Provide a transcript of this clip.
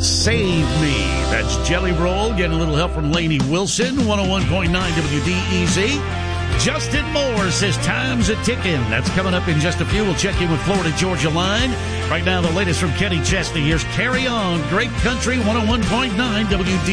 Save Me. That's Jelly Roll getting a little help from Lainey Wilson, 101.9 WDEZ. Justin Moore says time's a ticking. That's coming up in just a few. We'll check in with Florida Georgia Line. Right now, the latest from Kenny Chesney. Here's Carry On, Great Country, 101.9 WDEZ.